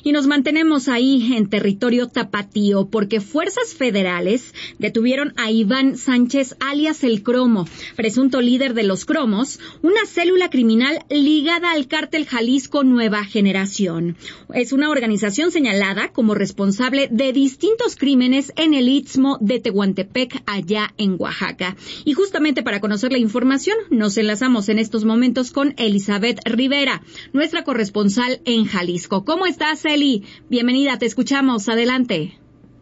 Y nos mantenemos ahí en territorio tapatío porque fuerzas federales detuvieron a Iván Sánchez alias El Cromo, presunto líder de los Cromos, una célula criminal ligada al cártel Jalisco Nueva Generación. Es una organización señalada como responsable de distintos crímenes en el Istmo de Tehuantepec, allá en Oaxaca. Y justamente para conocer la información, nos enlazamos en estos momentos con Elizabeth Rivera, nuestra corresponsal en Jalisco. ¿Cómo estás, Eli? Bienvenida, te escuchamos. Adelante.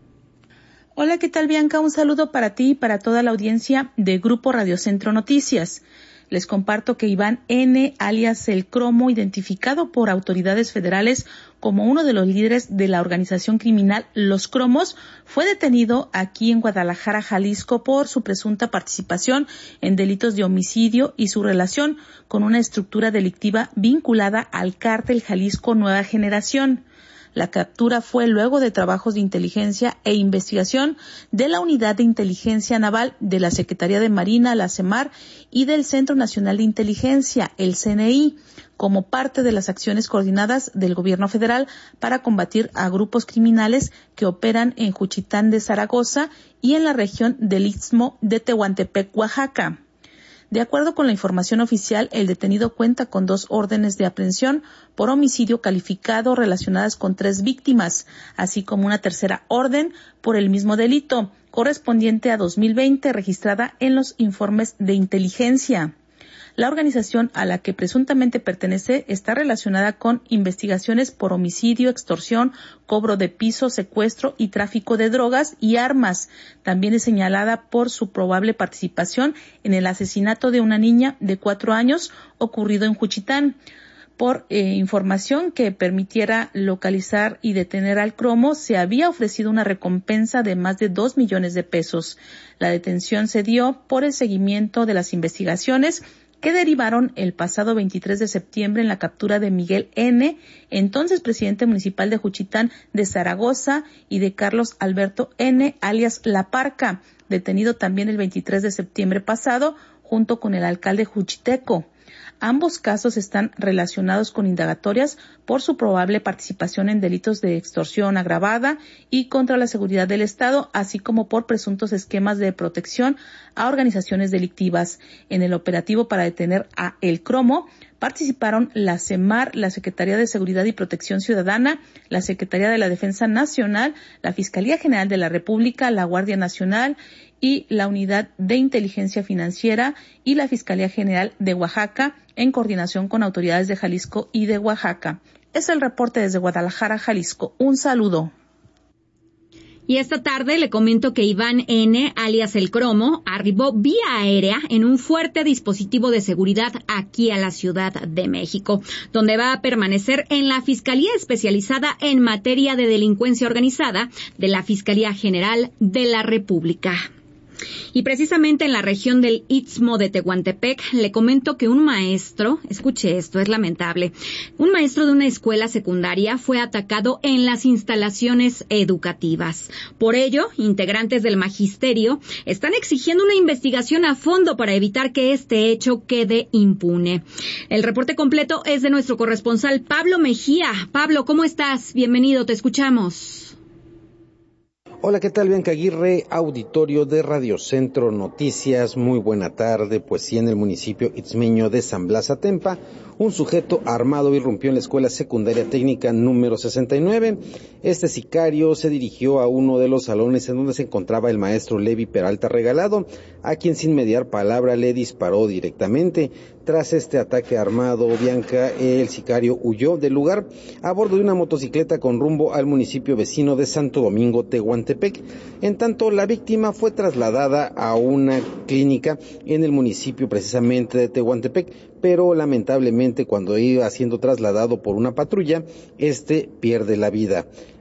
Hola, ¿qué tal, Bianca? Un saludo para ti y para toda la audiencia de Grupo Radio Centro Noticias. Les comparto que Iván N., alias El Cromo, identificado por autoridades federales como uno de los líderes de la organización criminal Los Cromos, fue detenido aquí en Guadalajara, Jalisco, por su presunta participación en delitos de homicidio y su relación con una estructura delictiva vinculada al cártel Jalisco Nueva Generación. La captura fue luego de trabajos de inteligencia e investigación de la Unidad de Inteligencia Naval de la Secretaría de Marina, la CEMAR, y del Centro Nacional de Inteligencia, el CNI, como parte de las acciones coordinadas del Gobierno federal para combatir a grupos criminales que operan en Juchitán de Zaragoza y en la región del Istmo de Tehuantepec, Oaxaca. De acuerdo con la información oficial, el detenido cuenta con 2 órdenes de aprehensión por homicidio calificado relacionadas con 3 víctimas, así como una tercera orden por el mismo delito, correspondiente a 2020, registrada en los informes de inteligencia. La organización a la que presuntamente pertenece está relacionada con investigaciones por homicidio, extorsión, cobro de piso, secuestro y tráfico de drogas y armas. También es señalada por su probable participación en el asesinato de una niña de 4 años ocurrido en Juchitán. Por información que permitiera localizar y detener al Cromo, se había ofrecido una recompensa de más de 2 millones de pesos. La detención se dio por el seguimiento de las investigaciones que derivaron el pasado 23 de septiembre en la captura de Miguel N., entonces presidente municipal de Juchitán de Zaragoza, y de Carlos Alberto N., alias La Parca, detenido también el 23 de septiembre pasado, junto con el alcalde juchiteco. Ambos casos están relacionados con indagatorias por su probable participación en delitos de extorsión agravada y contra la seguridad del Estado, así como por presuntos esquemas de protección a organizaciones delictivas. En el operativo para detener a El Cromo participaron la CEMAR, la Secretaría de Seguridad y Protección Ciudadana, la Secretaría de la Defensa Nacional, la Fiscalía General de la República, la Guardia Nacional y la Unidad de Inteligencia Financiera y la Fiscalía General de Oaxaca, en coordinación con autoridades de Jalisco y de Oaxaca. Es el reporte desde Guadalajara, Jalisco. Un saludo. Y esta tarde le comento que Iván N., alias El Cromo, arribó vía aérea en un fuerte dispositivo de seguridad aquí a la Ciudad de México, donde va a permanecer en la Fiscalía Especializada en Materia de Delincuencia Organizada de la Fiscalía General de la República. Y precisamente en la región del Istmo de Tehuantepec, le comento que un maestro, escuche esto, es lamentable, un maestro de una escuela secundaria fue atacado en las instalaciones educativas. Por ello, integrantes del magisterio están exigiendo una investigación a fondo para evitar que este hecho quede impune. El reporte completo es de nuestro corresponsal Pablo Mejía. Pablo, ¿cómo estás? Bienvenido, te escuchamos. Hola, ¿qué tal? Bianca Aguirre, auditorio de Radio Centro Noticias. Muy buena tarde. Pues sí, en el municipio itzmeño de San Blas Atempa, un sujeto armado irrumpió en la escuela secundaria técnica número 69. Este sicario se dirigió a uno de los salones en donde se encontraba el maestro Levi Peralta Regalado, a quien sin mediar palabra le disparó directamente. Tras este ataque armado, Bianca, el sicario huyó del lugar a bordo de una motocicleta con rumbo al municipio vecino de Santo Domingo, Tehuantepec. En tanto, la víctima fue trasladada a una clínica en el municipio precisamente de Tehuantepec, pero lamentablemente cuando iba siendo trasladado por una patrulla, pierde la vida.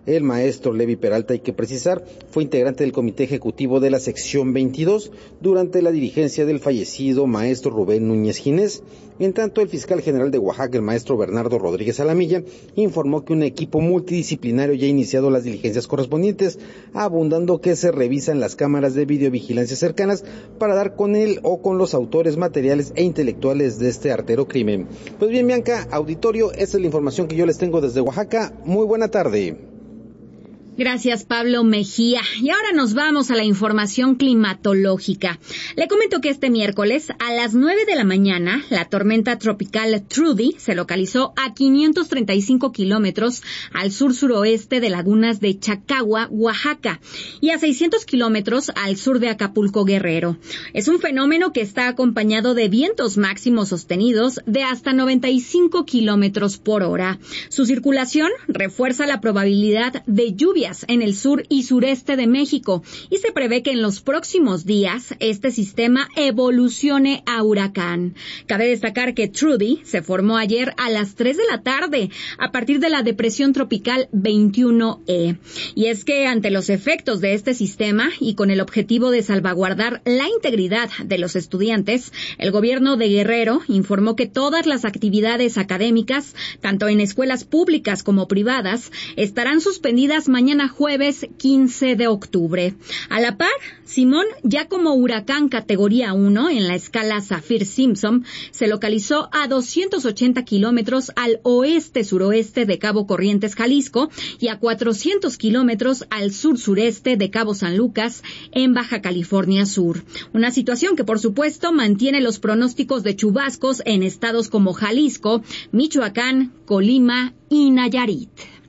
El maestro Levi Peralta, hay que precisar, fue integrante del comité ejecutivo de la sección 22 durante la dirigencia del fallecido maestro Rubén Núñez Ginés. En tanto, el fiscal general de Oaxaca, el maestro Bernardo Rodríguez Alamilla, informó que un equipo multidisciplinario ya ha iniciado las diligencias correspondientes, abundando que se revisan las cámaras de videovigilancia cercanas para dar con él o con los autores materiales e intelectuales de este artero crimen. Pues bien, Bianca, auditorio, esa es la información que yo les tengo desde Oaxaca. Muy buena tarde. Gracias, Pablo Mejía. Y ahora nos vamos a la información climatológica. Le comento que este miércoles a las 9 de la mañana, la tormenta tropical Trudy se localizó a 535 kilómetros al sur-suroeste de Lagunas de Chacagua, Oaxaca, y a 600 kilómetros al sur de Acapulco, Guerrero. Es un fenómeno que está acompañado de vientos máximos sostenidos de hasta 95 kilómetros por hora. Su circulación refuerza la probabilidad de lluvias en el sur y sureste de México, y se prevé que en los próximos días este sistema evolucione a huracán. Cabe destacar que Trudy se formó ayer a las 3 de la tarde a partir de la depresión tropical 21E. Y es que ante los efectos de este sistema y con el objetivo de salvaguardar la integridad de los estudiantes, el gobierno de Guerrero informó que todas las actividades académicas, tanto en escuelas públicas como privadas, estarán suspendidas mañana jueves 15 de octubre. A la par, Simón, ya como huracán categoría 1 en la escala Saffir-Simpson, se localizó a 280 kilómetros al oeste-suroeste de Cabo Corrientes, Jalisco, y a 400 kilómetros al sur-sureste de Cabo San Lucas, en Baja California Sur. Una situación que, por supuesto, mantiene los pronósticos de chubascos en estados como Jalisco, Michoacán, Colima y Nayarit.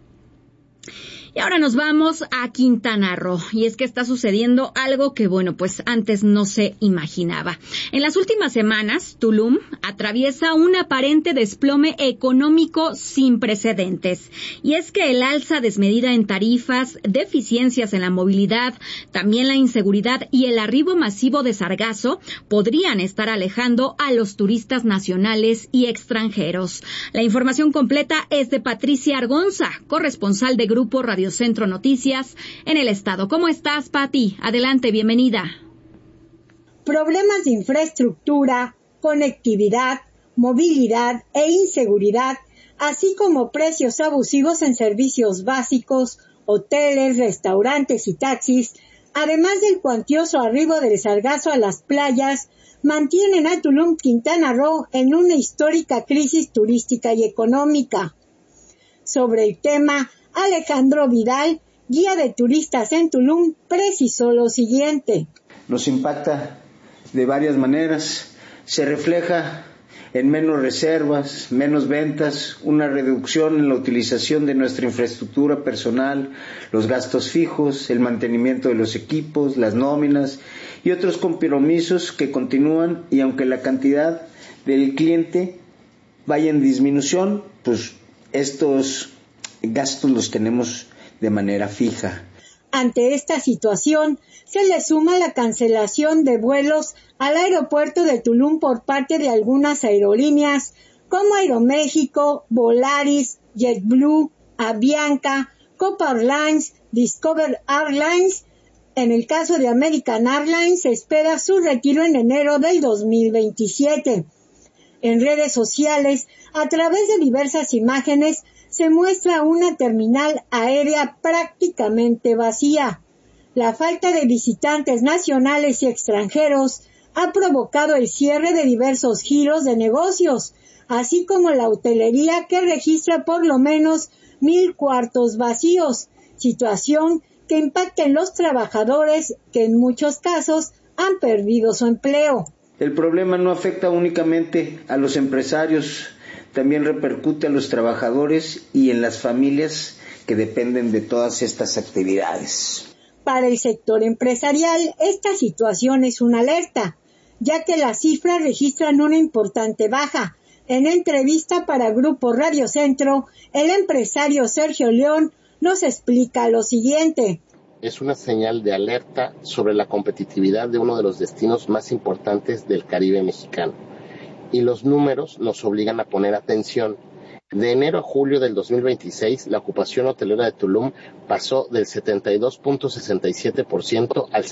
Y ahora nos vamos a Quintana Roo, y es que está sucediendo algo que, pues antes no se imaginaba. En las últimas semanas, Tulum atraviesa un aparente desplome económico sin precedentes. Y es que el alza desmedida en tarifas, deficiencias en la movilidad, también la inseguridad y el arribo masivo de sargazo podrían estar alejando a los turistas nacionales y extranjeros. La información completa es de Patricia Argonza, corresponsal de Grupo Radio Centro Noticias en el estado. ¿Cómo estás, Pati? Adelante, bienvenida. Problemas de infraestructura, conectividad, movilidad e inseguridad, así como precios abusivos en servicios básicos, hoteles, restaurantes y taxis, además del cuantioso arribo del sargazo a las playas, mantienen a Tulum, Quintana Roo, en una histórica crisis turística y económica. Sobre el tema, Alejandro Vidal, guía de turistas en Tulum, precisó lo siguiente. Nos impacta de varias maneras. Se refleja en menos reservas, menos ventas, una reducción en la utilización de nuestra infraestructura personal, los gastos fijos, el mantenimiento de los equipos, las nóminas y otros compromisos que continúan, y aunque la cantidad del cliente vaya en disminución, pues estos gastos los tenemos de manera fija. Ante esta situación, se le suma la cancelación de vuelos al aeropuerto de Tulum por parte de algunas aerolíneas como Aeroméxico, Volaris, JetBlue, Avianca, Copa Airlines, Discover Airlines. En el caso de American Airlines, se espera su retiro en enero del 2027. En redes sociales, a través de diversas imágenes, se muestra una terminal aérea prácticamente vacía. La falta de visitantes nacionales y extranjeros ha provocado el cierre de diversos giros de negocios, así como la hotelería, que registra por lo menos 1,000 cuartos vacíos, situación que impacta en los trabajadores que en muchos casos han perdido su empleo. El problema no afecta únicamente a los empresarios, también repercute a los trabajadores y en las familias que dependen de todas estas actividades. Para el sector empresarial, esta situación es una alerta, ya que las cifras registran una importante baja. En entrevista para Grupo Radio Centro, el empresario Sergio León nos explica lo siguiente. Es una señal de alerta sobre la competitividad de uno de los destinos más importantes del Caribe mexicano. Y los números nos obligan a poner atención. De enero a julio del 2026, la ocupación hotelera de Tulum pasó del 72.67% al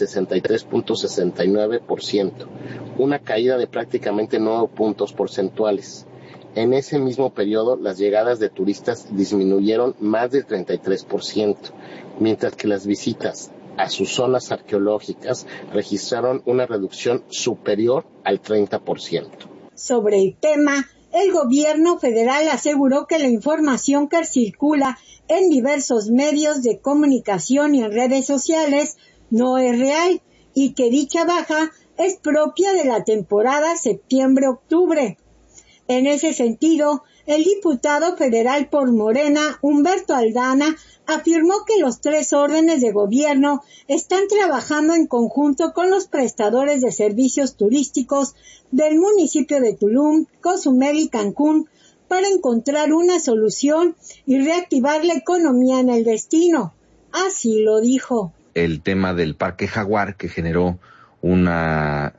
63.69%, una caída de prácticamente 9 puntos porcentuales. En ese mismo periodo, las llegadas de turistas disminuyeron más del 33%, mientras que las visitas a sus zonas arqueológicas registraron una reducción superior al 30%. Sobre el tema, el gobierno federal aseguró que la información que circula en diversos medios de comunicación y en redes sociales no es real y que dicha baja es propia de la temporada septiembre-octubre. En ese sentido, el diputado federal por Morena, Humberto Aldana, afirmó que los 3 órdenes de gobierno están trabajando en conjunto con los prestadores de servicios turísticos del municipio de Tulum, Cozumel y Cancún para encontrar una solución y reactivar la economía en el destino. Así lo dijo. El tema del Parque Jaguar, que generó una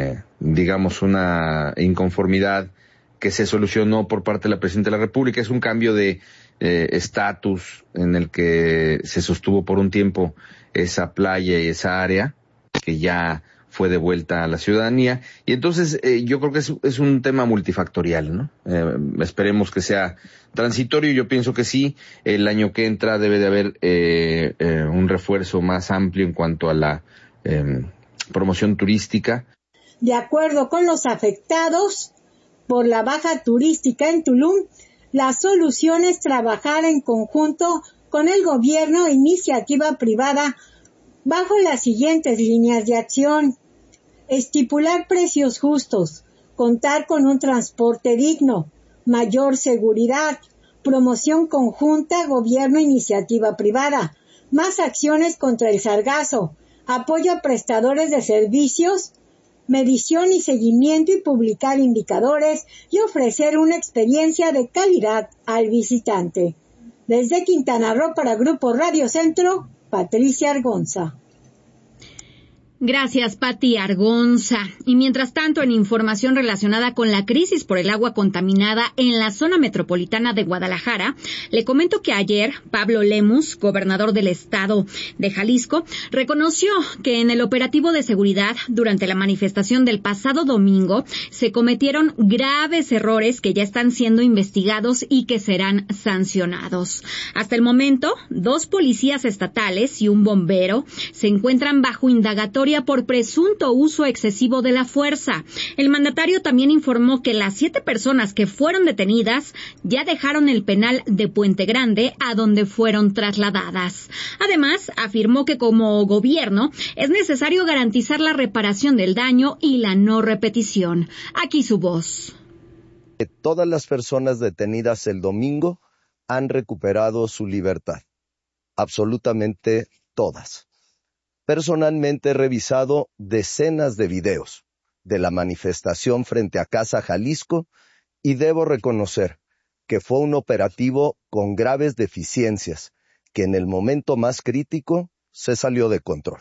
inconformidad que se solucionó por parte de la Presidenta de la República. Es un cambio de estatus en el que se sostuvo por un tiempo esa playa y esa área, que ya fue devuelta a la ciudadanía. Y entonces yo creo que es un tema multifactorial, ¿no? Esperemos que sea transitorio. Yo pienso que sí. El año que entra debe de haber un refuerzo más amplio en cuanto a la promoción turística. De acuerdo con los afectados por la baja turística en Tulum, la solución es trabajar en conjunto con el gobierno e iniciativa privada bajo las siguientes líneas de acción: estipular precios justos, contar con un transporte digno, mayor seguridad, promoción conjunta gobierno e iniciativa privada, más acciones contra el sargazo, apoyo a prestadores de servicios, medición y seguimiento y publicar indicadores y ofrecer una experiencia de calidad al visitante. Desde Quintana Roo para Grupo Radio Centro, Patricia Argonza. Gracias, Pati Argonza. Y mientras tanto, en información relacionada con la crisis por el agua contaminada en la zona metropolitana de Guadalajara, le comento que ayer Pablo Lemus, gobernador del estado de Jalisco, reconoció que en el operativo de seguridad durante la manifestación del pasado domingo se cometieron graves errores que ya están siendo investigados y que serán sancionados. Hasta el momento, 2 policías estatales y un bombero se encuentran bajo indagatoria por presunto uso excesivo de la fuerza. El mandatario también informó que las 7 personas que fueron detenidas ya dejaron el penal de Puente Grande, a donde fueron trasladadas. Además, afirmó que como gobierno es necesario garantizar la reparación del daño y la no repetición. Aquí su voz. Todas las personas detenidas el domingo han recuperado su libertad. Absolutamente todas. Personalmente he revisado decenas de videos de la manifestación frente a Casa Jalisco y debo reconocer que fue un operativo con graves deficiencias que en el momento más crítico se salió de control.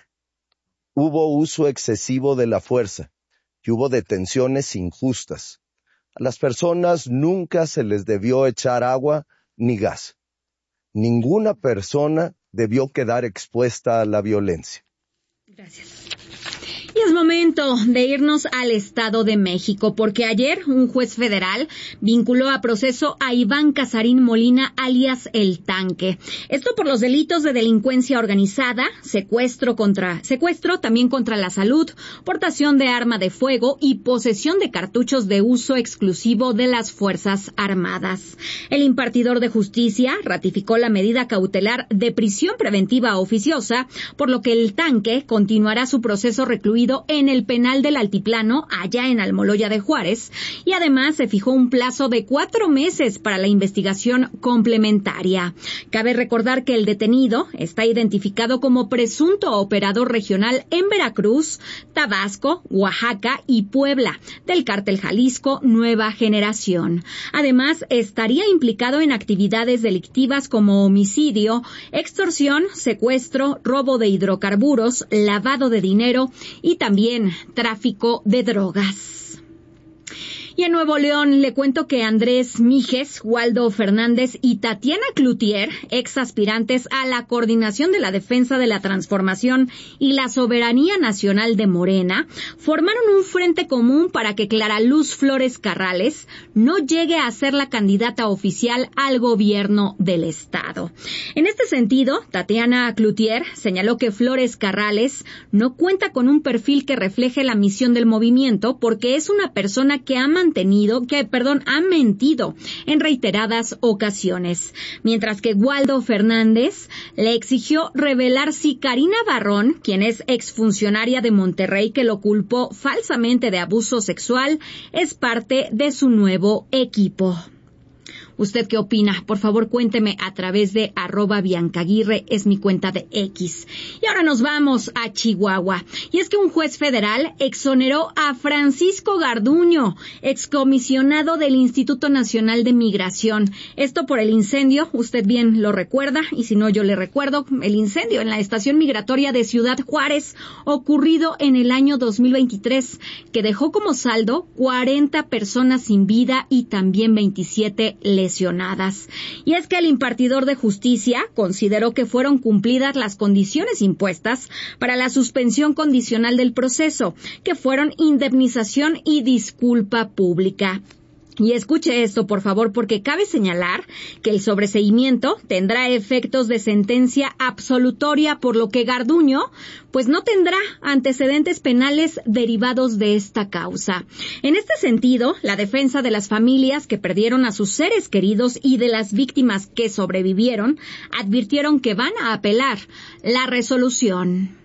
Hubo uso excesivo de la fuerza y hubo detenciones injustas. A las personas nunca se les debió echar agua ni gas. Ninguna persona debió quedar expuesta a la violencia. Gracias. Y es momento de irnos al Estado de México, porque ayer un juez federal vinculó a proceso a Iván Casarín Molina, alias El Tanque. Esto por los delitos de delincuencia organizada, secuestro también contra la salud, portación de arma de fuego y posesión de cartuchos de uso exclusivo de las Fuerzas Armadas. El impartidor de justicia ratificó la medida cautelar de prisión preventiva oficiosa, por lo que El Tanque continuará su proceso recluido en el penal del Altiplano, allá en Almoloya de Juárez, y además se fijó un plazo de 4 meses para la investigación complementaria. Cabe recordar que el detenido está identificado como presunto operador regional en Veracruz, Tabasco, Oaxaca y Puebla, del cártel Jalisco Nueva Generación. Además, estaría implicado en actividades delictivas como homicidio, extorsión, secuestro, robo de hidrocarburos, lavado de dinero y también tráfico de drogas. Y en Nuevo León le cuento que Andrés Mijes, Waldo Fernández y Tatiana Cloutier, ex aspirantes a la coordinación de la defensa de la transformación y la soberanía nacional de Morena, formaron un frente común para que Clara Luz Flores Carrales no llegue a ser la candidata oficial al gobierno del estado. En este sentido, Tatiana Cloutier señaló que Flores Carrales no cuenta con un perfil que refleje la misión del movimiento porque es una persona que ha mentido en reiteradas ocasiones. Mientras que Waldo Fernández le exigió revelar si Karina Barrón, quien es exfuncionaria de Monterrey que lo culpó falsamente de abuso sexual, es parte de su nuevo equipo. ¿Usted qué opina? Por favor, cuénteme a través de @Biancaguirre, es mi cuenta de X. Y ahora nos vamos a Chihuahua. Y es que un juez federal exoneró a Francisco Garduño, excomisionado del Instituto Nacional de Migración. Esto por el incendio, usted bien lo recuerda, y si no yo le recuerdo, el incendio en la estación migratoria de Ciudad Juárez, ocurrido en el año 2023, que dejó como saldo 40 personas sin vida y también 27 lesionadas. Y es que el impartidor de justicia consideró que fueron cumplidas las condiciones impuestas para la suspensión condicional del proceso, que fueron indemnización y disculpa pública. Y escuche esto, por favor, porque cabe señalar que el sobreseimiento tendrá efectos de sentencia absolutoria, por lo que Garduño, pues no tendrá antecedentes penales derivados de esta causa. En este sentido, la defensa de las familias que perdieron a sus seres queridos y de las víctimas que sobrevivieron advirtieron que van a apelar la resolución.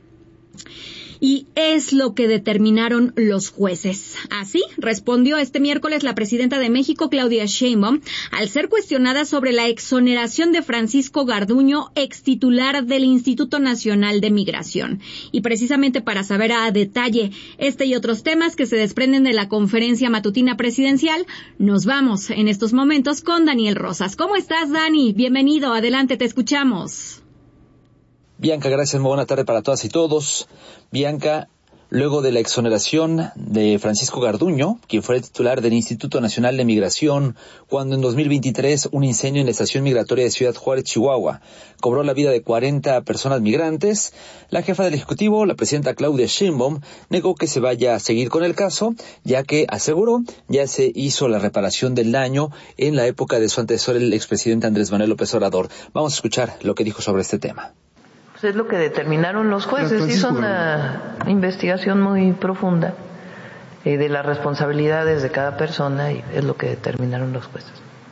Y es lo que determinaron los jueces. Así respondió este miércoles la presidenta de México, Claudia Sheinbaum, al ser cuestionada sobre la exoneración de Francisco Garduño, ex titular del Instituto Nacional de Migración. Y precisamente para saber a detalle este y otros temas que se desprenden de la conferencia matutina presidencial, nos vamos en estos momentos con Daniel Rosas. ¿Cómo estás, Dani? Bienvenido, adelante, te escuchamos. Bianca, gracias, muy buena tarde para todas y todos. Bianca, luego de la exoneración de Francisco Garduño, quien fue el titular del Instituto Nacional de Migración, cuando en 2023 un incendio en la estación migratoria de Ciudad Juárez, Chihuahua, cobró la vida de 40 personas migrantes, la jefa del Ejecutivo, la presidenta Claudia Sheinbaum, negó que se vaya a seguir con el caso, ya que aseguró ya se hizo la reparación del daño en la época de su antecesor, el expresidente Andrés Manuel López Obrador. Vamos a escuchar lo que dijo sobre este tema. Es lo que determinaron los jueces, hizo una investigación muy profunda de las responsabilidades de cada persona y es lo que determinaron los jueces.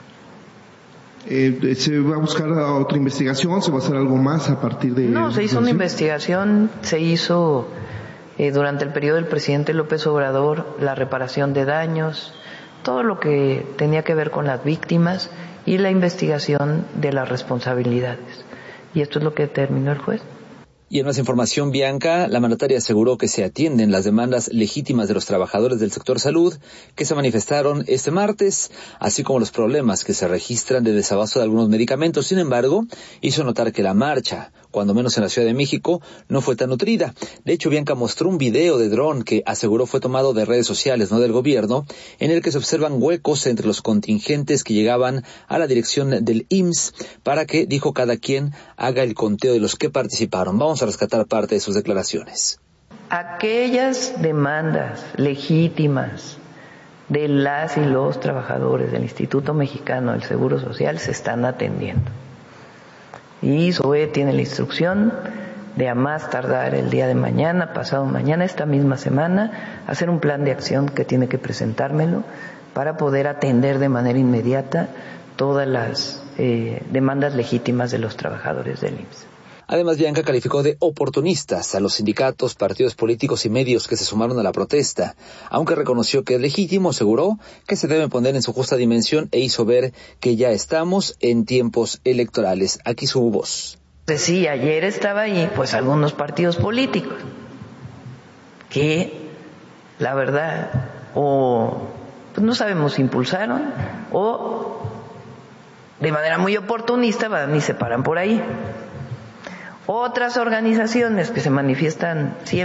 ¿Se va a buscar otra investigación? ¿Se va a hacer algo más a partir de...? No, se hizo una investigación, se hizo durante el periodo del presidente López Obrador la reparación de daños, todo lo que tenía que ver con las víctimas y la investigación de las responsabilidades. Y esto es lo que determinó el juez. Y en más información, Bianca, la mandataria aseguró que se atienden las demandas legítimas de los trabajadores del sector salud que se manifestaron este martes, así como los problemas que se registran de desabasto de algunos medicamentos. Sin embargo, hizo notar que la marcha, cuando menos en la Ciudad de México, no fue tan nutrida. De hecho, Bianca mostró un video de dron que aseguró fue tomado de redes sociales, no del gobierno, en el que se observan huecos entre los contingentes que llegaban a la dirección del IMSS para que, dijo, cada quien haga el conteo de los que participaron. Vamos a rescatar parte de sus declaraciones. Aquellas demandas legítimas de las y los trabajadores del Instituto Mexicano del Seguro Social se están atendiendo. Y SOE tiene la instrucción de a más tardar el día de mañana, pasado mañana, esta misma semana, hacer un plan de acción que tiene que presentármelo para poder atender de manera inmediata todas las demandas legítimas de los trabajadores del IMSS. Además, Bianca calificó de oportunistas a los sindicatos, partidos políticos y medios que se sumaron a la protesta, aunque reconoció que es legítimo, aseguró que se debe poner en su justa dimensión e hizo ver que ya estamos en tiempos electorales. Aquí su voz. Sí, ayer estaba ahí, pues algunos partidos políticos que, la verdad, o pues, no sabemos si impulsaron o de manera muy oportunista van y se paran por ahí. Otras organizaciones que se manifiestan siempre.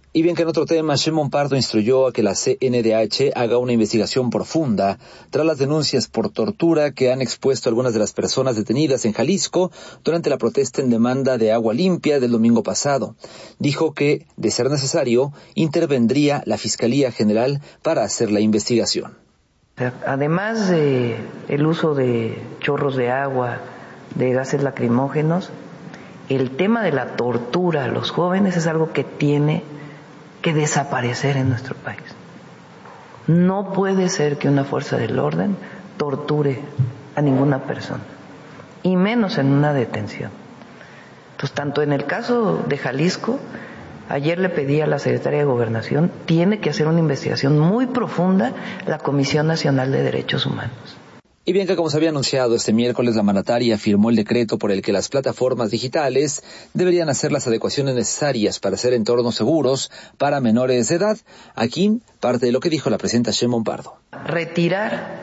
Y bien que en otro tema, Shimon Pardo instruyó a que la CNDH haga una investigación profunda tras las denuncias por tortura que han expuesto algunas de las personas detenidas en Jalisco durante la protesta en demanda de agua limpia del domingo pasado. Dijo que, de ser necesario, intervendría la Fiscalía General para hacer la investigación. Además de el uso de chorros de agua, de gases lacrimógenos, el tema de la tortura a los jóvenes es algo que tiene que desaparecer en nuestro país. No puede ser que una fuerza del orden torture a ninguna persona, y menos en una detención. Entonces, tanto en el caso de Jalisco, ayer le pedí a la secretaria de Gobernación, tiene que hacer una investigación muy profunda la Comisión Nacional de Derechos Humanos. Y bien que, como se había anunciado este miércoles, la mandataria firmó el decreto por el que las plataformas digitales deberían hacer las adecuaciones necesarias para hacer entornos seguros para menores de edad. Aquí, parte de lo que dijo la presidenta Shimon Pardo. Retirar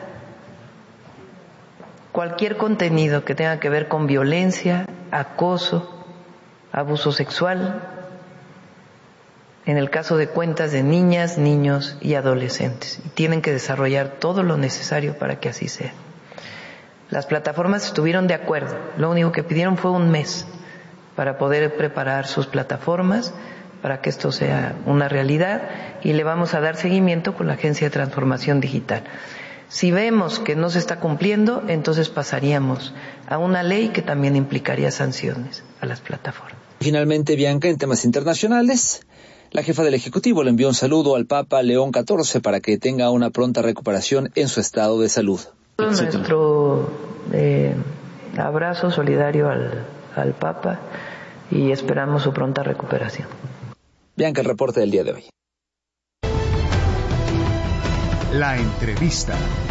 cualquier contenido que tenga que ver con violencia, acoso, abuso sexual, en el caso de cuentas de niñas, niños y adolescentes. Y tienen que desarrollar todo lo necesario para que así sea. Las plataformas estuvieron de acuerdo, lo único que pidieron fue un mes para poder preparar sus plataformas para que esto sea una realidad, y le vamos a dar seguimiento con la Agencia de Transformación Digital. Si vemos que no se está cumpliendo, entonces pasaríamos a una ley que también implicaría sanciones a las plataformas. Finalmente, Bianca, en temas internacionales, la jefa del Ejecutivo le envió un saludo al Papa León XIV para que tenga una pronta recuperación en su estado de salud. Nuestro abrazo solidario al Papa, y esperamos su pronta recuperación. Bianca, el reporte del día de hoy. La entrevista.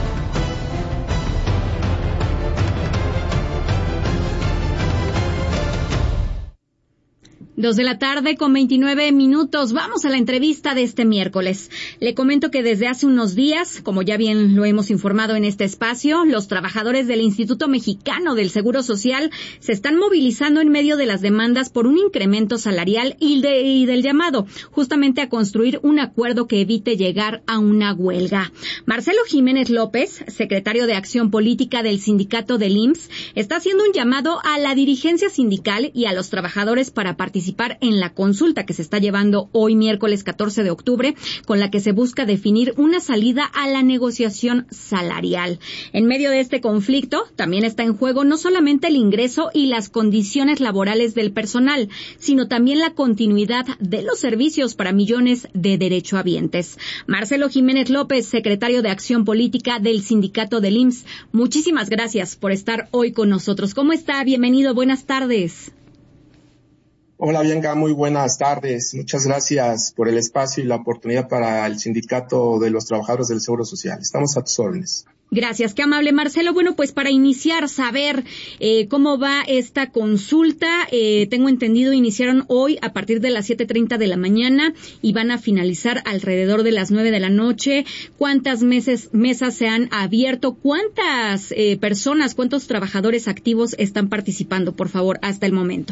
2:29 p.m. Vamos a la entrevista de este miércoles. Le comento que desde hace unos días, como ya bien lo hemos informado en este espacio, los trabajadores del Instituto Mexicano del Seguro Social se están movilizando en medio de las demandas por un incremento salarial y del llamado justamente a construir un acuerdo que evite llegar a una huelga. Marcelo Jiménez López, secretario de Acción Política del sindicato del IMSS, está haciendo un llamado a la dirigencia sindical y a los trabajadores para participar en la consulta que se está llevando hoy miércoles 14 de octubre, con la que se busca definir una salida a la negociación salarial. En medio de este conflicto, también está en juego no solamente el ingreso y las condiciones laborales del personal, sino también la continuidad de los servicios para millones de derechohabientes. Marcelo Jiménez López, secretario de Acción Política del sindicato del IMSS, muchísimas gracias por estar hoy con nosotros. ¿Cómo está? Bienvenido, buenas tardes. Hola Bianca, muy buenas tardes. Muchas gracias por el espacio y la oportunidad para el Sindicato de los Trabajadores del Seguro Social. Estamos a tus órdenes. Gracias, qué amable Marcelo. Bueno, pues para iniciar, saber cómo va esta consulta. Tengo entendido, iniciaron hoy a partir de las 7:30 de la mañana y van a finalizar alrededor de las 9 de la noche. ¿Cuántas mesas se han abierto? ¿Cuántas personas, cuántos trabajadores activos están participando, por favor, hasta el momento?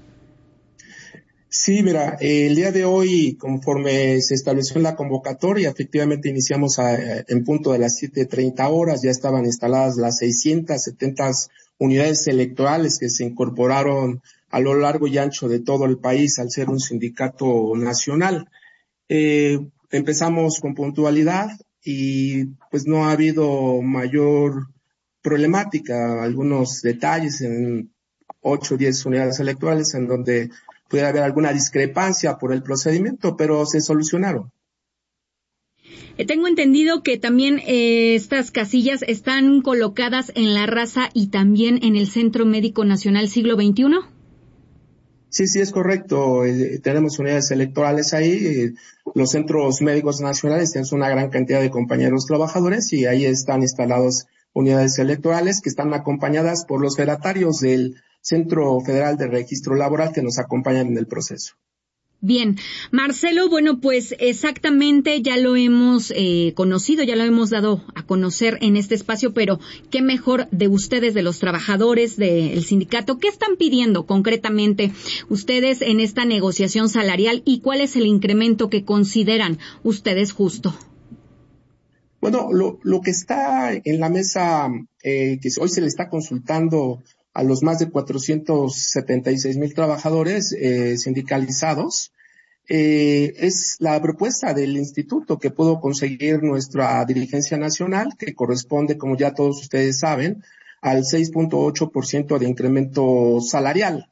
Sí, mira, el día de hoy, conforme se estableció en la convocatoria, efectivamente iniciamos en punto de las 7:30 horas, ya estaban instaladas las 670 unidades electorales que se incorporaron a lo largo y ancho de todo el país al ser un sindicato nacional. Empezamos con puntualidad y pues no ha habido mayor problemática, algunos detalles en 8 o 10 unidades electorales en donde puede haber alguna discrepancia por el procedimiento, pero se solucionaron. Tengo entendido que también estas casillas están colocadas en La Raza y también en el Centro Médico Nacional Siglo XXI. Sí, es correcto. Tenemos unidades electorales ahí. Los centros médicos nacionales tienen una gran cantidad de compañeros trabajadores y ahí están instalados unidades electorales que están acompañadas por los fedatarios del Centro Federal de Registro Laboral que nos acompañan en el proceso. Bien, Marcelo, bueno, pues exactamente ya lo hemos conocido, ya lo hemos dado a conocer en este espacio, pero qué mejor de ustedes, de los trabajadores del sindicato. ¿Qué están pidiendo concretamente ustedes en esta negociación salarial y cuál es el incremento que consideran ustedes justo? Bueno, lo que está en la mesa, que hoy se le está consultando a los más de 476,000 trabajadores sindicalizados, es la propuesta del instituto que pudo conseguir nuestra dirigencia nacional, que corresponde, como ya todos ustedes saben, al 6.8% de incremento salarial.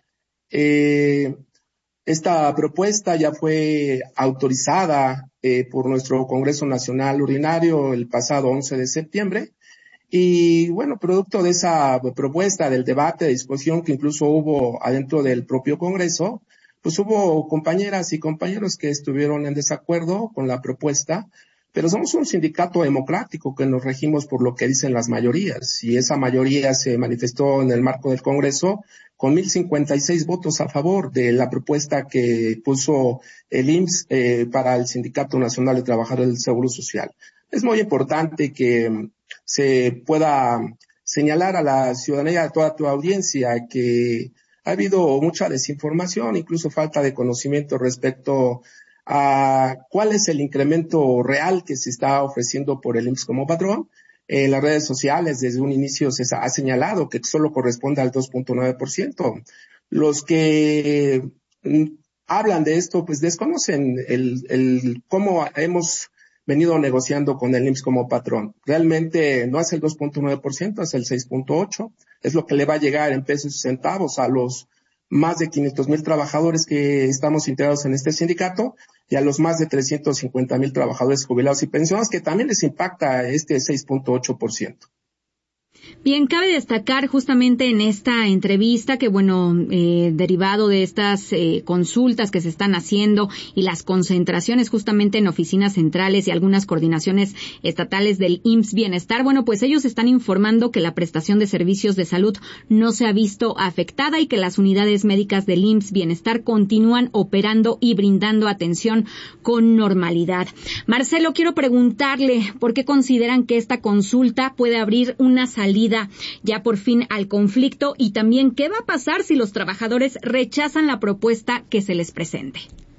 Esta propuesta ya fue autorizada por nuestro Congreso Nacional Ordinario el pasado 11 de septiembre. Y bueno, producto de esa propuesta, del debate, de discusión que incluso hubo adentro del propio Congreso, pues hubo compañeras y compañeros que estuvieron en desacuerdo con la propuesta, pero somos un sindicato democrático que nos regimos por lo que dicen las mayorías, y esa mayoría se manifestó en el marco del Congreso con 1,056 votos a favor de la propuesta que puso el IMSS para el Sindicato Nacional de Trabajadores del Seguro Social. Es muy importante que se pueda señalar a la ciudadanía, a toda tu audiencia, que ha habido mucha desinformación, incluso falta de conocimiento respecto a cuál es el incremento real que se está ofreciendo por el IMSS como patrón. En las redes sociales desde un inicio se ha señalado que solo corresponde al 2.9%. Los que hablan de esto pues desconocen el cómo hemos venido negociando con el IMSS como patrón. Realmente no es el 2.9%, es el 6.8%. Es lo que le va a llegar en pesos y centavos a los más de 500,000 trabajadores que estamos integrados en este sindicato y a los más de 350,000 trabajadores jubilados y pensionados, que también les impacta este 6.8%. Bien, cabe destacar justamente en esta entrevista que, bueno, derivado de estas consultas que se están haciendo y las concentraciones justamente en oficinas centrales y algunas coordinaciones estatales del IMSS Bienestar, bueno, pues ellos están informando que la prestación de servicios de salud no se ha visto afectada y que las unidades médicas del IMSS Bienestar continúan operando y brindando atención con normalidad. Marcelo, quiero preguntarle por qué consideran que esta consulta puede abrir una salida ya por fin al conflicto y también qué va a pasar si los trabajadores rechazan la propuesta que se les presente.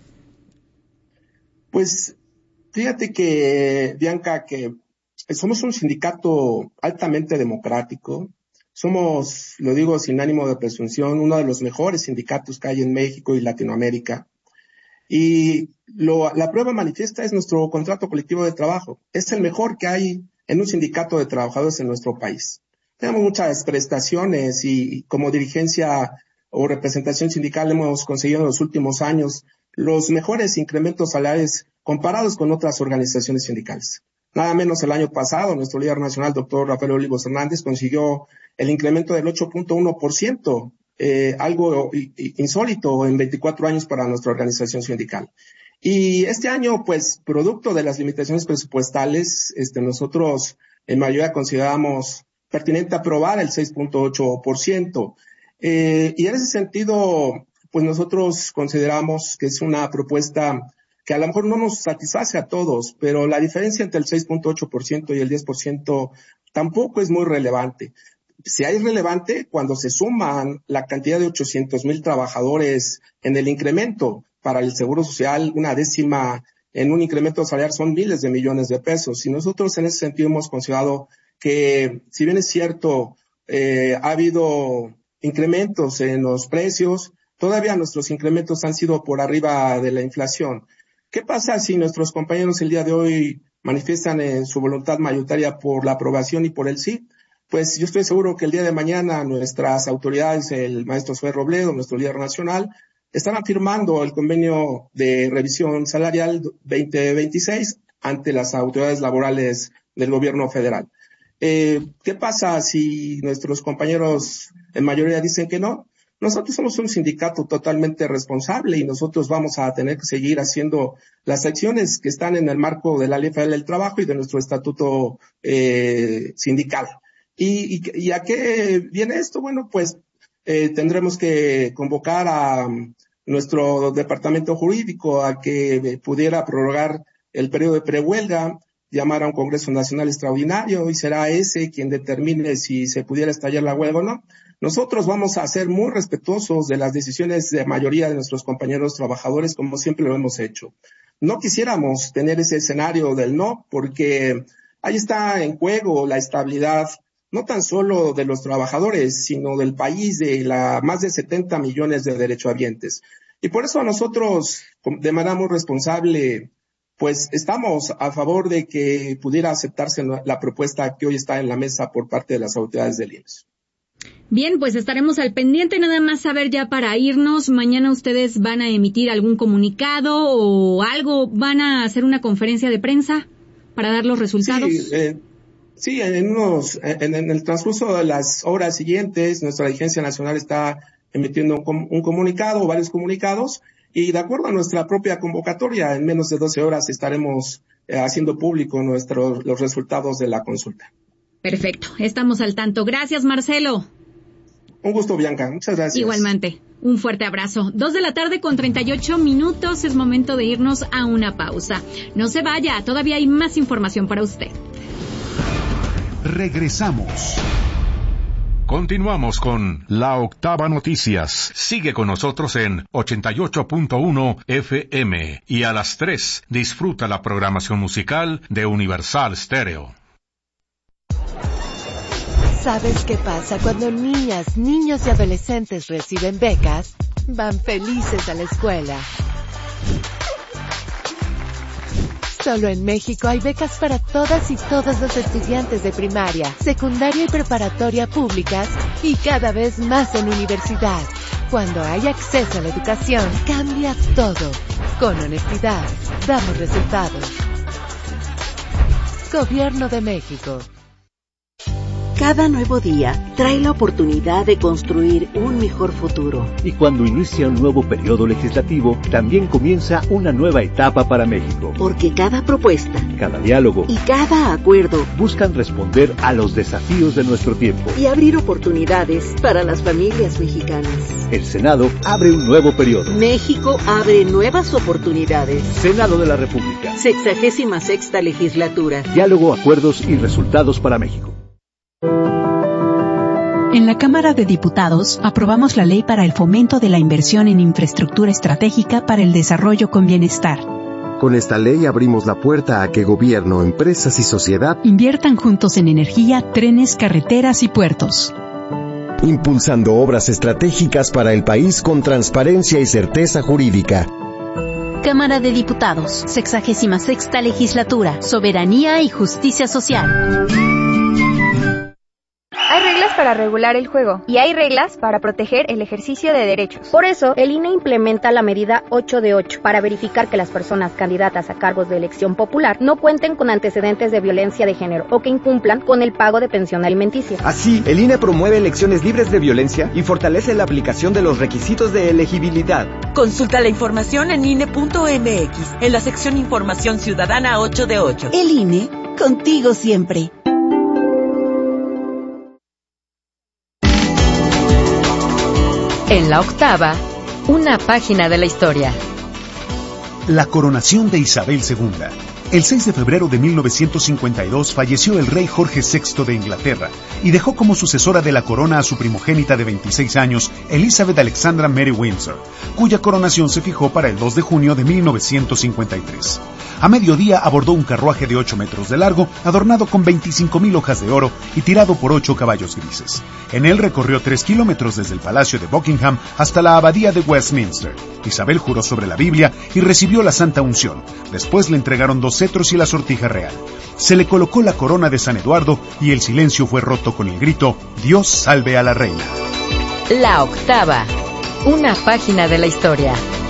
Pues fíjate que, Bianca, que somos un sindicato altamente democrático. Somos, lo digo sin ánimo de presunción, uno de los mejores sindicatos que hay en México y Latinoamérica. Y la prueba manifiesta es nuestro contrato colectivo de trabajo. Es el mejor que hay en un sindicato de trabajadores en nuestro país. Tenemos muchas prestaciones y como dirigencia o representación sindical hemos conseguido en los últimos años los mejores incrementos salariales comparados con otras organizaciones sindicales. Nada menos el año pasado, nuestro líder nacional, doctor Rafael Olivos Hernández, consiguió el incremento del 8.1%, algo insólito en 24 años para nuestra organización sindical. Y este año, pues, producto de las limitaciones presupuestales, nosotros en mayoría consideramos pertinente aprobar el 6.8%. Y en ese sentido, pues nosotros consideramos que es una propuesta que a lo mejor no nos satisface a todos, pero la diferencia entre el 6.8% y el 10% tampoco es muy relevante. Si es relevante cuando se suman la cantidad de 800,000 trabajadores en el incremento para el Seguro Social, una décima en un incremento salarial son miles de millones de pesos. Y nosotros en ese sentido hemos considerado que, si bien es cierto, ha habido incrementos en los precios, todavía nuestros incrementos han sido por arriba de la inflación. ¿Qué pasa si nuestros compañeros el día de hoy manifiestan su voluntad mayoritaria por la aprobación y por el sí? Pues yo estoy seguro que el día de mañana nuestras autoridades, el maestro Zoé Robledo, nuestro líder nacional, estarán firmando el convenio de revisión salarial 2026 ante las autoridades laborales del gobierno federal. ¿Qué pasa si nuestros compañeros en mayoría dicen que no? Nosotros somos un sindicato totalmente responsable y nosotros vamos a tener que seguir haciendo las acciones que están en el marco de la Ley Federal del Trabajo y de nuestro estatuto sindical. ¿Y a qué viene esto? Bueno, pues tendremos que convocar a nuestro departamento jurídico a que pudiera prorrogar el periodo de prehuelga, llamar a un Congreso Nacional Extraordinario y será ese quien determine si se pudiera estallar la huelga o no. Nosotros vamos a ser muy respetuosos de las decisiones de mayoría de nuestros compañeros trabajadores, como siempre lo hemos hecho. No quisiéramos tener ese escenario del no, porque ahí está en juego la estabilidad, no tan solo de los trabajadores, sino del país, de más de 70 millones de derechohabientes. Y por eso nosotros, de manera muy responsable, pues estamos a favor de que pudiera aceptarse la propuesta que hoy está en la mesa por parte de las autoridades del IMSS. Bien, pues estaremos al pendiente. Nada más saber ya para irnos, mañana ustedes van a emitir algún comunicado o algo, van a hacer una conferencia de prensa para dar los resultados. Sí, en el transcurso de las horas siguientes, nuestra dirigencia nacional está emitiendo un comunicado o varios comunicados, y de acuerdo a nuestra propia convocatoria, en menos de 12 horas estaremos haciendo público los resultados de la consulta. Perfecto, estamos al tanto. Gracias, Marcelo. Un gusto, Bianca. Muchas gracias. Igualmente. Un fuerte abrazo. 2:38 p.m. Es momento de irnos a una pausa. No se vaya, todavía hay más información para usted. Regresamos. Continuamos con La Octava Noticias. Sigue con nosotros en 88.1 FM y a las 3 disfruta la programación musical de Universal Stereo. ¿Sabes qué pasa cuando niñas, niños y adolescentes reciben becas? Van felices a la escuela. Solo en México hay becas para todas y todos los estudiantes de primaria, secundaria y preparatoria públicas y cada vez más en universidad. Cuando hay acceso a la educación, cambia todo. Con honestidad, damos resultados. Gobierno de México. Cada nuevo día trae la oportunidad de construir un mejor futuro. Y cuando inicia un nuevo periodo legislativo, también comienza una nueva etapa para México. Porque cada propuesta, cada diálogo y cada acuerdo buscan responder a los desafíos de nuestro tiempo y abrir oportunidades para las familias mexicanas. El Senado abre un nuevo periodo. México abre nuevas oportunidades. Senado de la República. 66ª legislatura. Diálogo, acuerdos y resultados para México. En la Cámara de Diputados aprobamos la Ley para el Fomento de la Inversión en Infraestructura Estratégica para el Desarrollo con Bienestar. Con esta ley abrimos la puerta a que gobierno, empresas y sociedad inviertan juntos en energía, trenes, carreteras y puertos. Impulsando obras estratégicas para el país con transparencia y certeza jurídica. Cámara de Diputados, 66ª Legislatura, Soberanía y Justicia Social. Hay reglas para regular el juego y hay reglas para proteger el ejercicio de derechos. Por eso, el INE implementa la medida 8 de 8 para verificar que las personas candidatas a cargos de elección popular no cuenten con antecedentes de violencia de género o que incumplan con el pago de pensión alimenticia. Así, el INE promueve elecciones libres de violencia y fortalece la aplicación de los requisitos de elegibilidad. Consulta la información en INE.mx, en la sección Información Ciudadana 8 de 8. El INE, contigo siempre. En la octava, una página de la historia. La coronación de Isabel II. El 6 de febrero de 1952 falleció el rey Jorge VI de Inglaterra y dejó como sucesora de la corona a su primogénita de 26 años, Elizabeth Alexandra Mary Windsor, cuya coronación se fijó para el 2 de junio de 1953. A mediodía abordó un carruaje de 8 metros de largo, adornado con 25,000 hojas de oro y tirado por 8 caballos grises. En él recorrió 3 kilómetros desde el Palacio de Buckingham hasta la Abadía de Westminster. Isabel juró sobre la Biblia y recibió la Santa Unción. Después le entregaron 2 cetros y la sortija real. Se le colocó la corona de San Eduardo y el silencio fue roto con el grito: «Dios salve a la reina». La octava, una página de la historia.